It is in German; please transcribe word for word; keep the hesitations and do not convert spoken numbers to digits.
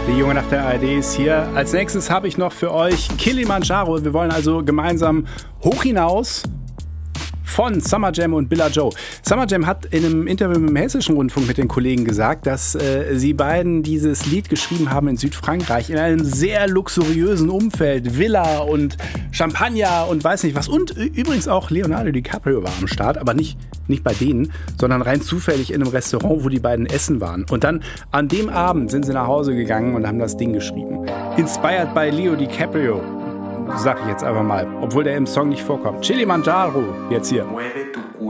Die Junge nach der A R D ist hier. Als nächstes habe ich noch für euch Kilimanjaro. Wir wollen also gemeinsam hoch hinaus von Summer Jam und Billa Joe. Summer Jam hat in einem Interview mit dem Hessischen Rundfunk mit den Kollegen gesagt, dass äh, sie beiden dieses Lied geschrieben haben in Südfrankreich in einem sehr luxuriösen Umfeld. Villa und Champagner und weiß nicht was. Und äh, übrigens auch Leonardo DiCaprio war am Start, aber nicht, nicht bei denen, sondern rein zufällig in einem Restaurant, wo die beiden essen waren. Und dann an dem Abend sind sie nach Hause gegangen und haben das Ding geschrieben. Inspired by Leo DiCaprio. Sag ich jetzt einfach mal, obwohl der im Song nicht vorkommt. Kilimanjaro, jetzt hier.